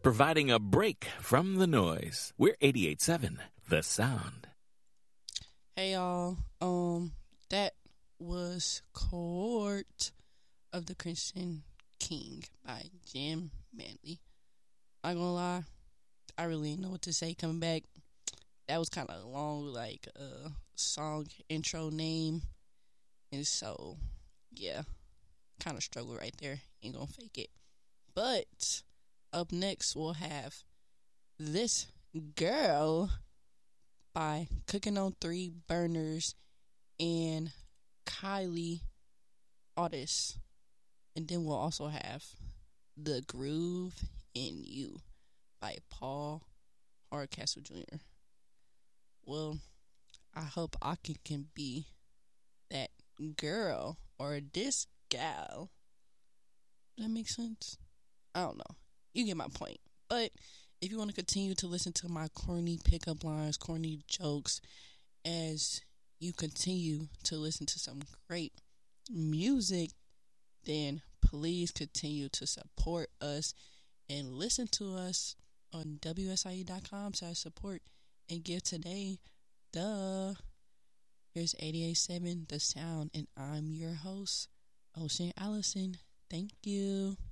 providing a break from the noise. We're 88.7 The Sound. Hey y'all, that was Court of the Crimson King by Jim Manley. Not gonna lie, I really didn't know what to say coming back. That was kind of a long, song intro name, and so, yeah, kind of struggle right there. Ain't gonna fake it. But up next, we'll have This Girl by Cooking on Three Burners and Kylie Otis. And then we'll also have The Groove in You by Paul Hardcastle Jr. Well, I hope I can be that girl or this gal. Does that make sense? I don't know. You get my point. But if you want to continue to listen to my corny pickup lines, corny jokes, as you continue to listen to some great music, then please continue to support us and listen to us on WSIE.com/support and give today. Duh. Here's 88.7 The Sound, and I'm your host, Ocean Allison. Thank you.